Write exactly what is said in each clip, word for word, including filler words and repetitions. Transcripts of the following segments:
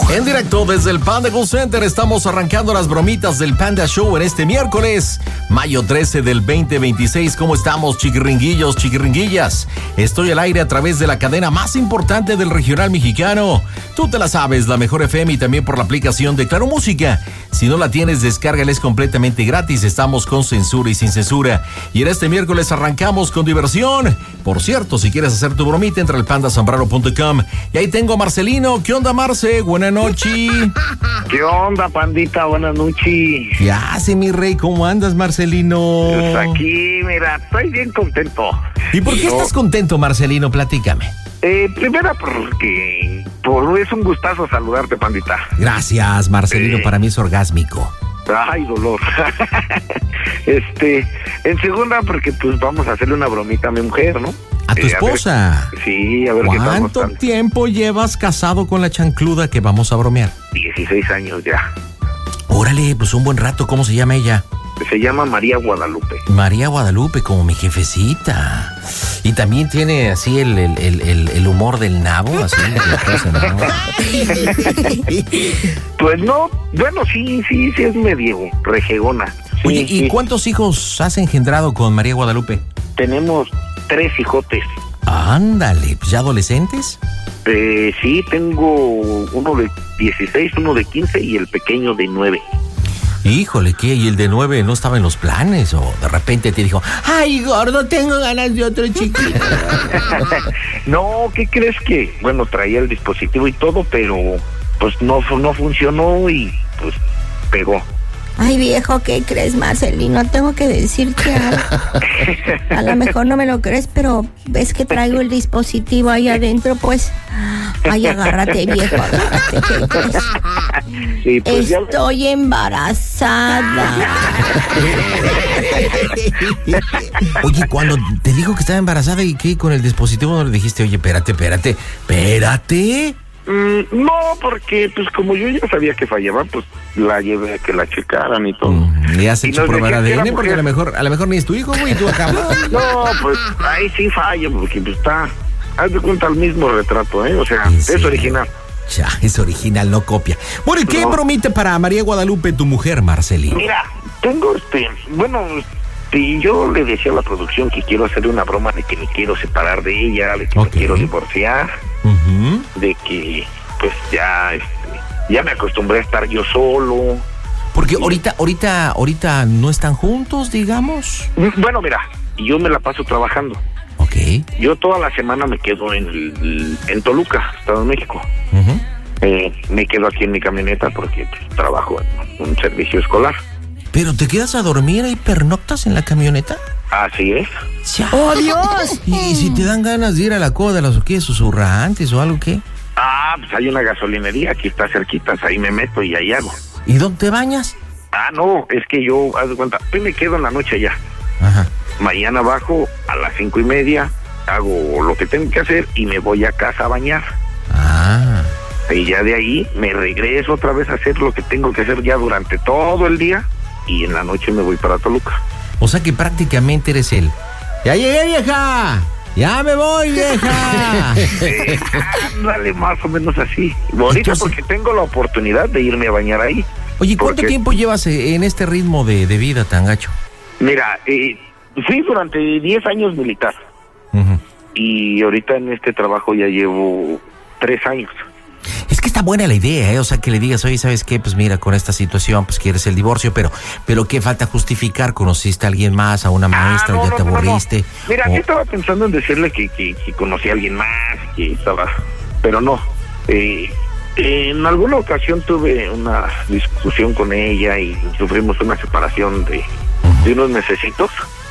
En directo desde el Panda Go Center estamos arrancando las bromitas del Panda Show en este miércoles, mayo trece del veinte veintiséis. ¿Cómo estamos, chiquiringuillos, chiquiringuillas? Estoy al aire a través de la cadena más importante del regional mexicano. Tú te la sabes, la Mejor F M, y también por la aplicación de Claro Música. Si no la tienes, descárgala, es completamente gratis. Estamos con censura y sin censura. Y en este miércoles arrancamos con diversión. Por cierto, si quieres hacer tu bromita, entra al panda zambrano punto com. Y ahí tengo a Marcelino. ¿Qué onda, Marce? Buenas noches. ¿Qué onda, pandita? Buenas noches. ¿Qué hace, mi rey? ¿Cómo andas, Marcelino? Pues aquí, mira, estoy bien contento. ¿Y por qué Yo, estás contento, Marcelino? Platícame. Eh, primero porque por, es un gustazo saludarte, pandita. Gracias, Marcelino. Eh. Para mí es orgásmico. Ay, dolor. este, en segunda porque pues vamos a hacerle una bromita a mi mujer, ¿no? ¿A tu Eh, esposa? A ver, sí, a ver qué tal. ¿Cuánto tiempo llevas casado con la chancluda que vamos a bromear? dieciséis años ya. Órale, pues un buen rato. ¿Cómo se llama ella? Se llama María Guadalupe. María Guadalupe, como mi jefecita. Y también tiene así el, el, el, el, el humor del nabo, así de la cosa, ¿no? Pues no, bueno, sí, sí, sí es medio rejegona. Sí, Oye, ¿y sí. cuántos hijos has engendrado con María Guadalupe? Tenemos tres hijotes. Ándale, pues ya adolescentes. Eh, sí, tengo uno de dieciséis, uno de quince y el pequeño de nueve. Híjole, ¿qué? ¿Y el de nueve no estaba en los planes? ¿O de repente te dijo, ay, gordo, tengo ganas de otro chiquito? No, ¿qué crees que? Bueno, traía el dispositivo y todo, pero pues no, no funcionó y pues pegó. Ay, viejo, ¿qué crees, Marcelino? Tengo que decirte algo. A lo mejor no me lo crees, pero ves que traigo el dispositivo ahí adentro, pues. Ay, agárrate, viejo, agárrate, ¿qué crees? Sí, pues ya- Estoy embarazada. Oye, cuando te dijo que estaba embarazada y que con el dispositivo no le dijiste, oye, espérate, espérate, espérate. Mm, no, porque pues como yo ya sabía que fallaba, pues la llevé a que la checaran y todo. Mm, ¿Le has Y hecho nos prueba de decían que A D N? era Porque a lo mujer. mejor, a lo mejor ni es tu hijo, güey, y tú acá. No, pues ahí sí falla, porque pues está, haz de cuenta el mismo retrato, ¿eh? O sea, ¿En es serio? original. Ya, es original, no copia. Bueno, ¿y qué No. bromita para María Guadalupe, tu mujer, Marcelino? Mira, tengo este, bueno, si yo le decía a la producción que quiero hacerle una broma de que me quiero separar de ella, de que Ok. me quiero divorciar, Ujú. de que pues ya, este, ya me acostumbré a estar yo solo. Porque ahorita, ahorita, ahorita no están juntos, digamos. Bueno, mira, yo me la paso trabajando. Ok. Yo toda la semana me quedo en, el- en Toluca, Estado de México. Ujú. Eh, me quedo aquí en mi camioneta porque pues, trabajo en un servicio escolar. ¿Pero te quedas a dormir y pernoctas en la camioneta? Así es. Ya. ¡Oh, Dios! ¿Y si te dan ganas de ir a la coda de las o qué, susurrantes o algo, qué? Ah, pues hay una gasolinería, aquí está cerquitas, ahí me meto y ahí hago. ¿Y dónde te bañas? Ah, no, es que yo, haz de cuenta, hoy me quedo en la noche allá. Ajá. Mañana bajo a las cinco y media, hago lo que tengo que hacer y me voy a casa a bañar. Ah. Y ya de ahí me regreso otra vez a hacer lo que tengo que hacer ya durante todo el día y en la noche me voy para Toluca. O sea que prácticamente eres él. ¡Ya llegué, vieja! ¡Ya me voy, vieja! Eh, ándale, más o menos así. Ahorita Entonces- porque tengo la oportunidad de irme a bañar ahí. Oye, ¿cuánto Porque- tiempo llevas eh, en este ritmo de, de vida tan gacho? Mira, eh, fui durante diez años militar Ujú. y ahorita en este trabajo ya llevo tres años. Es que está buena la idea, ¿eh? O sea, que le digas, oye, ¿sabes qué? Pues mira, con esta situación, pues quieres el divorcio, pero pero ¿qué falta justificar? ¿Conociste a alguien más, a una maestra, Ah, o no, ya te no, no, no. aburriste? Mira, o- yo estaba pensando en decirle que, que, que conocí a alguien más, que estaba, pero no. Eh, en alguna ocasión tuve una discusión con ella y sufrimos una separación de, de unos mesecitos.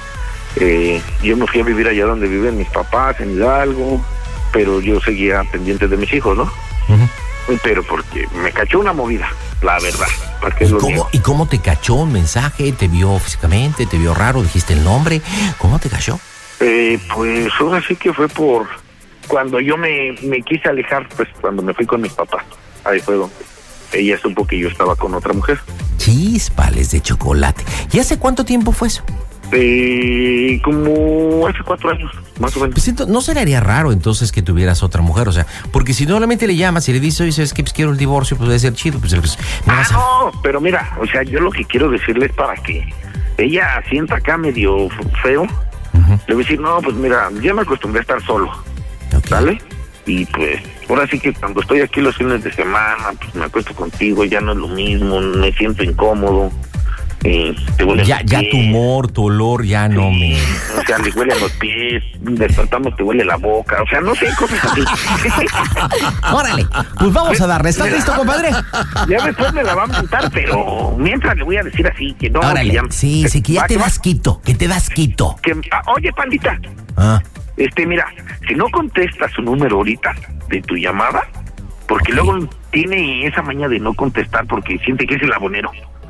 Eh, yo me fui a vivir allá donde viven mis papás, en Hidalgo, pero yo seguía pendiente de mis hijos, ¿no? Ujú. Pero porque me cachó una movida, la verdad. ¿Para qué ¿Y lo cómo, niego? ¿Y cómo te cachó un mensaje? ¿Te vio físicamente? ¿Te vio raro? ¿Dijiste el nombre? ¿Cómo te cachó? Eh, pues ahora sí que fue por cuando yo me, me quise alejar, pues cuando me fui con mis papás. Ahí fue donde ella supo que yo estaba con otra mujer. Chispales de chocolate. ¿Y hace cuánto tiempo fue eso? Eh, como hace cuatro años, más o menos. Pues entonces, ¿no se le haría raro entonces que tuvieras otra mujer? O sea, porque si solamente le llamas y le dices, oye, ¿sabes qué? Pues quiero el divorcio, pues debe ser chido. Pues, pues no, ah, a... no, pero mira, o sea, yo lo que quiero decirle es para que ella sienta acá medio feo. Uh-huh. Le voy a decir, no, pues mira, ya me acostumbré a estar solo, okay. ¿Sale? Y pues, ahora sí que cuando estoy aquí los fines de semana, pues me acuesto contigo, ya no es lo mismo, me siento incómodo. Eh, te huele ya, ya tu humor, tu olor, ya sí, no me... O sea, le huele a los pies, despertamos, te huele la boca, o sea, no sé, cosas así. Órale, pues vamos a darle. ¿Estás listo, compadre? Ya después me la va a montar, pero mientras le voy a decir así, que no... Órale, que ya, sí, sí, que ya te das quito, que te das quito. Que, ah, oye, pandita, ah. este, mira, si no contestas su número ahorita de tu llamada, porque okay. luego tiene esa maña de no contestar porque siente que es el abonero.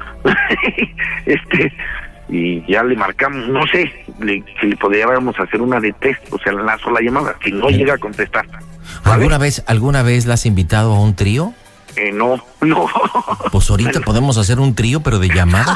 este y ya le marcamos, no sé le, si le podríamos hacer una de test, o sea, la sola llamada, si no llega a contestar, ¿vale? ¿Alguna vez, alguna vez la has invitado a un trío? Eh, no, no. Pues ahorita podemos hacer un trío, pero de llamada.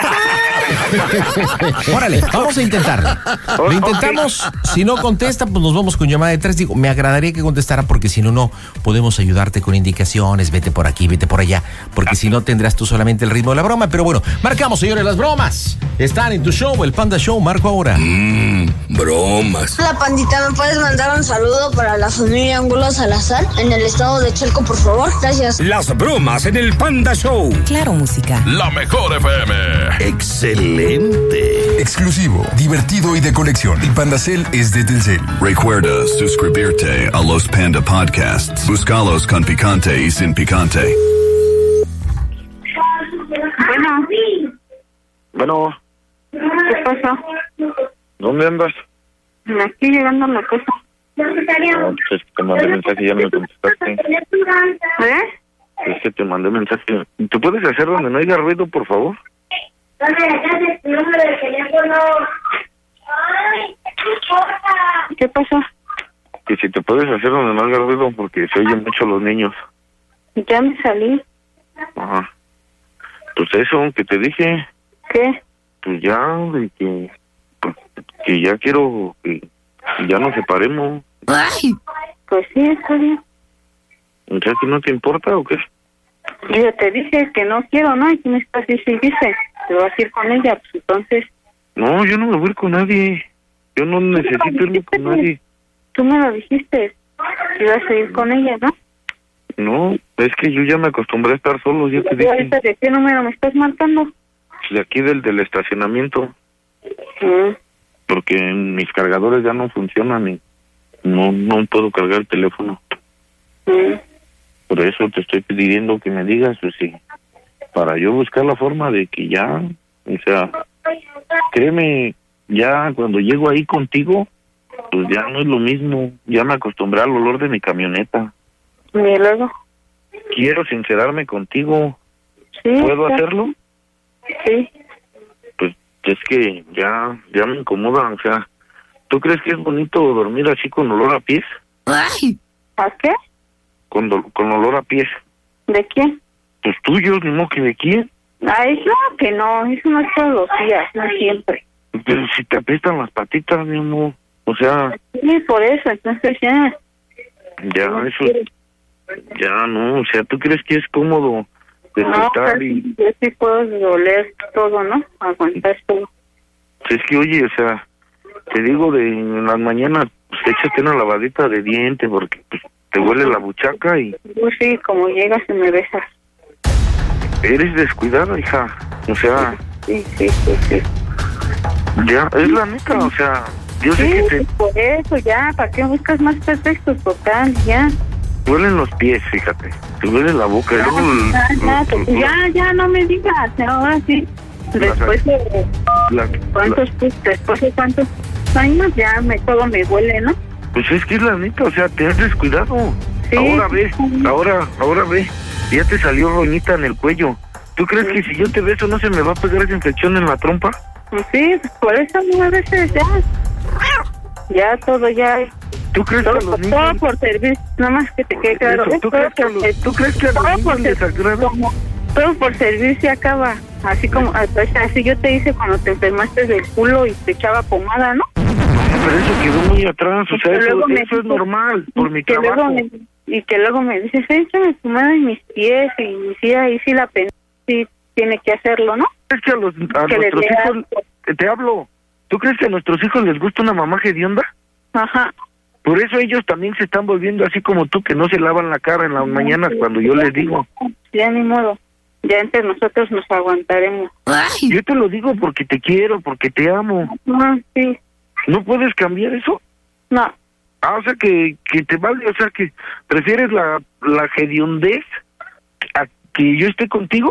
Órale, vamos a intentarlo. Lo intentamos, okay. Si no contesta, pues nos vamos con llamada de tres. Digo, me agradaría que contestara porque si no, no podemos ayudarte con indicaciones, vete por aquí, vete por allá, porque si no tendrás tú solamente el ritmo de la broma. Pero bueno, marcamos, señores, las bromas están en tu show, el Panda Show. Marco ahora. Mmm, bromas. Hola, pandita, ¿me puedes mandar un saludo para la familia Angulo Salazar en el estado de Chalco, por favor? Gracias. Las bromas en el Panda Show. Claro, música. La mejor F M. Excelente. Exclusivo, divertido y de colección. Y Pandacel es de Telcel. Recuerda suscribirte a los Panda Podcasts. Búscalos con picante y sin picante. Bueno. Bueno. ¿Qué pasa? ¿Dónde andas? Aquí llegando a la casa. No, pues te mandé mensaje y ya me contestaste. ¿Eh? Es que te mandé mensaje. ¿Tú puedes hacer donde no haya ruido, por favor? ¿Qué pasa? Que si te puedes hacer donde no haya ruido, porque se oyen mucho los niños. Ya me salí. Ajá. Pues eso, que te dije. ¿Qué? Pues ya, de que, pues, que ya quiero que ya nos separemos. Ay. Pues sí, está bien. O sea, ¿que no te importa o qué? Yo te dije que no quiero, ¿no? Y tú me estás diciendo, dice, te vas a ir con ella, pues entonces... No, yo no me voy a ir con nadie. Yo no necesito irme con nadie. Tú me lo dijiste, que ibas a ir con ella, ¿no? No, es que yo ya me acostumbré a estar solo, ya te dije. ¿Ahorita de qué número me estás marcando? De aquí del, del estacionamiento. Mm. Porque mis cargadores ya no funcionan y no, no puedo cargar el teléfono. Mm. Por eso te estoy pidiendo que me digas, pues sí, para yo buscar la forma de que ya, o sea, créeme, ya cuando llego ahí contigo, pues ya no es lo mismo, ya me acostumbré al olor de mi camioneta. ¿Y luego? Quiero sincerarme contigo. Sí. ¿Puedo sí. hacerlo? Sí. Pues es que ya, ya me incomoda, o sea, ¿tú crees que es bonito dormir así con olor a pies? Ay. ¿A qué? Con, do, con olor a pies. ¿De quién? Pues tuyos, no que de quién. Ay, no, que no, eso no es todos los días, no siempre. Pero si te apestan las patitas, mi amor, o sea... Sí, por eso, entonces ya... Ya, no eso... Quieres. Ya, no, o sea, ¿tú crees que es cómodo despertar no, y...? Yo sí puedo doler todo, ¿no? Aguantar todo. Es que, oye, o sea, te digo, de en las mañanas, pues échate una lavadita de diente, porque pues, te huele la buchaca y... Pues sí, como llegas y me besas. Eres descuidada, hija, o sea... Sí, sí, sí, sí. Ya, es la neta, o sea, yo sí, sé que te... por eso, ya, ¿para qué buscas más pretextos? Total, ya. Duelen los pies, fíjate, te duele la boca. Ya, luego el, ya, ya, los, los, ya, ya, no me digas, ahora sí. Después de... La, ¿Cuántos, la, pues, después de cuántos años ya me todo me huele, ¿no? Pues es que es la neta, o sea, te has descuidado. Sí. Ahora ve, ahora, ahora ve, ya te salió roñita en el cuello. ¿Tú crees sí. que si yo te beso no se me va a pegar esa infección en la trompa? Pues sí, pues por eso a veces ya, ya todo ya... ¿Tú crees todo, que a los niños... Todo por servir, nada más que te quede claro. Eso, ¿tú, crees que a los, ¿Tú crees que a los niños les agrada? Todo por servir se acaba. Así como, así yo te hice cuando te enfermaste del culo y te echaba pomada, ¿no? Pero eso quedó muy atrás, o sea, eso, eso me, es normal, por mi que trabajo. Me, y que luego me dices, échame pomada en mis pies, y sí, ahí sí la pena, sí tiene que hacerlo, ¿no? Es que a, los, a que nuestros hijos, hijos, te hablo, ¿tú crees que a nuestros hijos les gusta una mamá hedionda? Ajá. Por eso ellos también se están volviendo así como tú, que no se lavan la cara en las mañanas cuando yo les digo. Ya ni modo, ya entre nosotros nos aguantaremos. Ay. Yo te lo digo porque te quiero, porque te amo. No, sí. ¿No puedes cambiar eso? No. Ah, o sea que, que te vale, o sea que prefieres la, la hediondez a que yo esté contigo.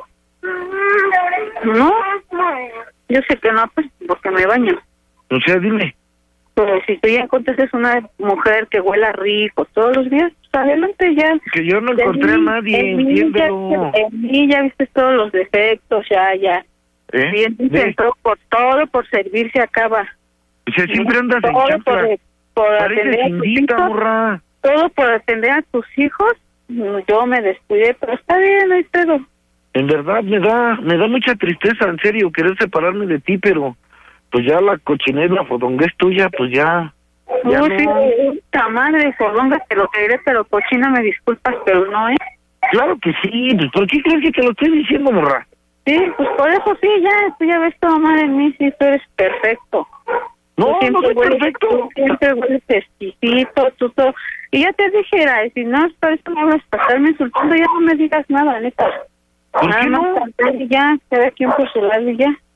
No, yo sé que no, pues porque me baño. O sea, dime. Pero si tú ya encuentras una mujer que huela rico todos los días, pues adelante ya. Que yo no encontré a nadie, entiéndelo. En mí ya viste todos los defectos, ya, ya. ¿Eh? Bien, entró por todo, por servir se acaba. O sea, siempre andas en todo chancla. por, por atender a tus Indita, hijos, morra. todo por atender a tus hijos. Yo me descuidé, pero está bien, no hay pedo. En verdad me da, me da mucha tristeza, en serio, querer separarme de ti, pero pues ya la cochinera, la fodonguez tuya, pues ya. ya Uy, no. sí, puta madre, fodonga, te lo diré, pero cochina, me disculpas, pero no, ¿eh? Claro que sí, pues ¿por qué crees que te lo estoy diciendo, morra? Sí, pues por eso sí, ya, tú ya ves todo mal en mí, sí, tú eres perfecto. No, Tú no soy hueles, perfecto. Tú siempre hueles exquisito, tú todo. Y ya te dije, era, si no, por eso me vas a estarme insultando, ya no me digas nada, neta. ¿Por Nada qué más no? cantar y ya, cada quien por su lado y ya.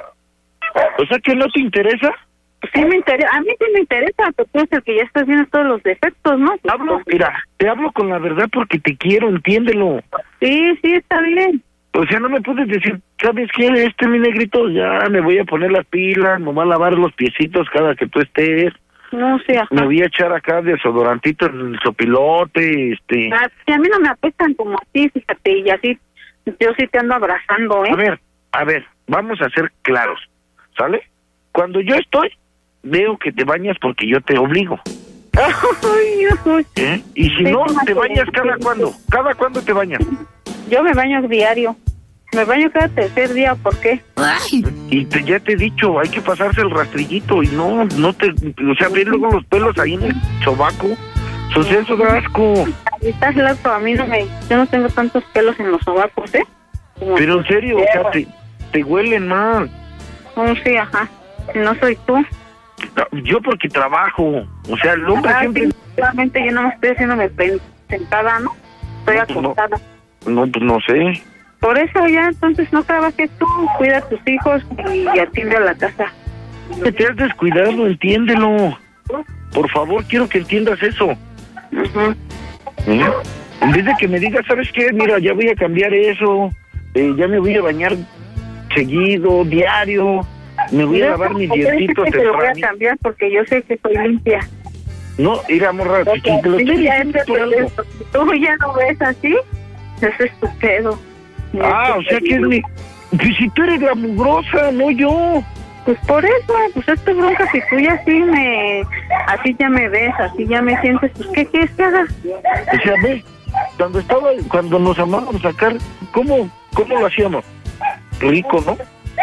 O sea, ¿que no te interesa? Pues sí me interesa, a mí sí me interesa, pero tú eres el que ya estás viendo todos los defectos, ¿no? Hablo, mira, te hablo con la verdad porque te quiero, entiéndelo. Sí, sí, está bien. O sea, no me puedes decir, ¿sabes qué? Este, mi negrito, ya me voy a poner las pilas, me voy a lavar los piecitos cada que tú estés. No sé, ajá. Me voy a echar acá desodorantito en el sopilote, este... Ah, sí, a mí no me apestan como a ti, fíjate, y así, yo sí te ando abrazando, ¿eh? A ver, a ver, vamos a ser claros, ¿sale? Cuando yo estoy, veo que te bañas porque yo te obligo. Ay, ay. ¿Eh? Y si Sí, no, como ¿te que- bañas cada cuándo? ¿Cada cuándo te bañas? Yo me baño diario. Me baño cada tercer día, ¿por qué? Ay. Y te, ya te he dicho, hay que pasarse el rastrillito y no, no te... O sea, ver luego los pelos ahí en el sobaco. O sea, eso da asco. Estás loco, a mí no me... Yo no tengo tantos pelos en los sobacos, ¿eh? Como Pero en serio, o sea, te, te huelen mal. Oh, sí, ajá. No soy tú. Yo porque trabajo. O sea, el hombre Ah, siempre... sí, solamente yo no me estoy haciéndome pen- sentada, ¿no? Estoy No, pues no. acostada. No, pues no sé. Por eso ya, entonces no trabajes tú, cuida a tus hijos y atiende a la casa. Que te has descuidado, entiéndelo. Por favor, quiero que entiendas eso. Ujú. ¿Eh? En vez de que me digas, ¿sabes qué? Mira, ya voy a cambiar eso. Eh, ya me voy a bañar seguido, diario. Me voy a lavar mis Por eso dientitos es que te lo voy a temprano. cambiar porque yo sé que soy limpia. No, mira, morra, Porque si te lo estoy sí, ya diciendo es por algo. tú ya lo ves así, eso es tu pedo. Ah, o sea que es mi... Pues si tú eres la mugrosa, no yo. Pues por eso, pues es tu bronca, si tú ya así me, así ya me ves, así ya me sientes, pues ¿qué quieres que haga? O sea, ve, cuando estaba, cuando nos amábamos sacar, ¿cómo, cómo lo hacíamos? Rico, ¿no?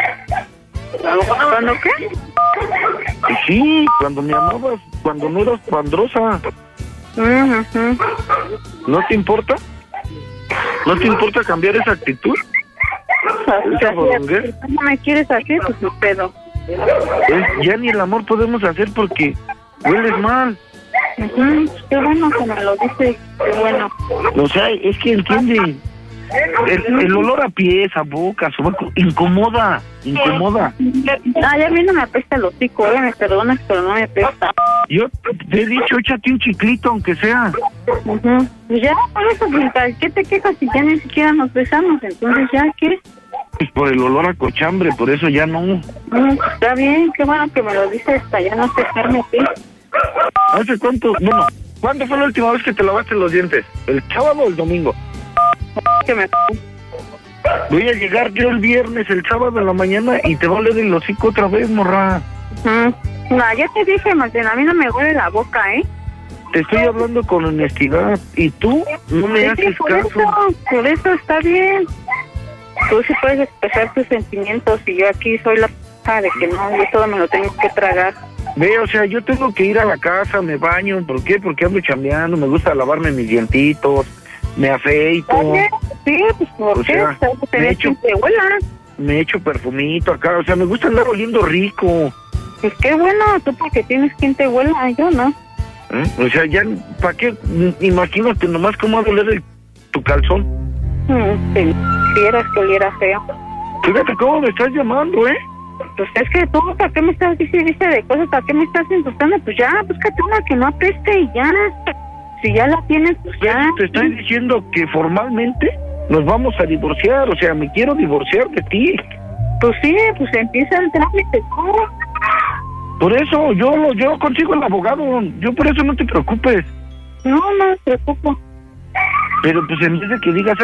¿Cuándo qué? Y sí, cuando me amabas, cuando no eras pandrosa. Ujú. ¿No te importa? ¿No te importa cambiar esa actitud? O sea, fodonguer? si tú no me quieres así, pues tu pedo. Eh, ya ni el amor podemos hacer porque hueles mal. Ujú. Qué bueno que me lo dices, qué bueno. O sea, es que entiende. El, el olor a pies, a boca, a sobaco, incomoda, incomoda. Ah, ya a mí no me apesta el hocico, eh, me perdonas, pero no me apesta. Yo te he dicho, échate un chiclito, aunque sea. Ujú. Pues ya, por eso, pues, ¿para qué te quejas si ya ni siquiera nos besamos? Entonces, ¿ya qué? Pues por el olor a cochambre, por eso ya no. Mm, pues, está bien, qué bueno que me lo dices, hasta ya no secarme a ti. ¿Hace cuánto? Bueno, ¿cuándo fue la última vez que te lavaste los dientes? ¿El sábado o el domingo? Que me... Voy a llegar yo el viernes, el sábado en la mañana y te va a oler el hocico otra vez, morra. Ujú. No, ya te dije, Martín, a mí no me huele la boca, ¿eh? Te estoy hablando con honestidad y tú no me Sí, haces por caso. eso, por eso está bien. tú sí puedes expresar tus sentimientos y yo aquí soy la p*** de que no, yo todo me lo tengo que tragar. Ve, o sea, yo tengo que ir a la casa, me baño, ¿por qué? Porque ando chambeando, me gusta lavarme mis dientitos, me afeito. Oye, sí, pues ¿por O qué? sea, O sea, me echo- te huela. Me echo perfumito acá, o sea, me gusta andar oliendo rico. Pues qué bueno, tú porque tienes quien te huela, yo no. ¿Eh? O sea, ya, ¿para qué? Imagínate nomás cómo va a doler el- tu calzón. Mm, te quisieras que oliera feo. Fíjate cómo me estás llamando, ¿eh? Pues es que tú, ¿para qué me estás diciendo de cosas? ¿Para qué me estás insultando? Pues ya, búscate una que no apeste y ya. Si ya la tienes, pues ya. Te estoy diciendo que formalmente nos vamos a divorciar, o sea, me quiero divorciar de ti. Pues sí, pues empieza el trámite, ¿no? Por eso, yo yo consigo el abogado, yo por eso no te preocupes. No, no me preocupo. Pero pues en vez de que digas